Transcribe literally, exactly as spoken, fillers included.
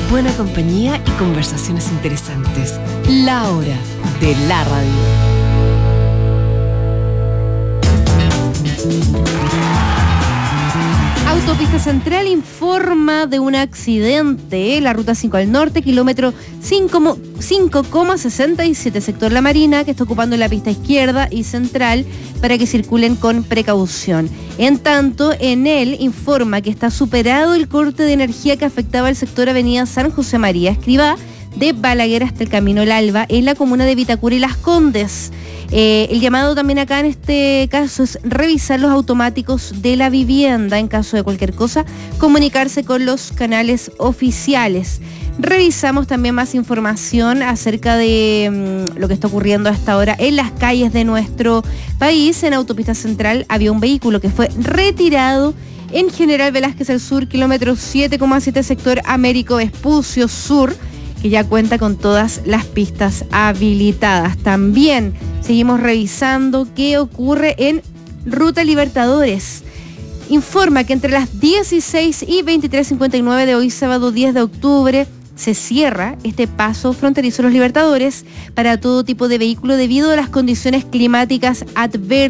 buena compañía y conversaciones interesantes. La hora de la radio. Autopista Central informa de un accidente. La ruta cinco al norte, kilómetro cinco coma sesenta y siete, sector La Marina, que está ocupando la pista izquierda y central para que circulen con precaución. En tanto, en él informa que está superado el corte de energía que afectaba el sector Avenida San José María Escribá, de Balaguer hasta el Camino El Alba, en la comuna de Vitacura y Las Condes. Eh, el llamado también acá en este caso es revisar los automáticos de la vivienda. En caso de cualquier cosa, comunicarse con los canales oficiales. Revisamos también más información acerca de mmm, lo que está ocurriendo hasta ahora en las calles de nuestro país. En Autopista Central había un vehículo que fue retirado en General Velázquez al sur, kilómetro siete coma siete, sector Américo Vespucio Sur, que ya cuenta con todas las pistas habilitadas. También seguimos revisando qué ocurre en Ruta Libertadores. Informa que entre las dieciséis y veintitrés cincuenta y nueve de hoy, sábado diez de octubre, se cierra este paso fronterizo Los Libertadores para todo tipo de vehículo debido a las condiciones climáticas adversas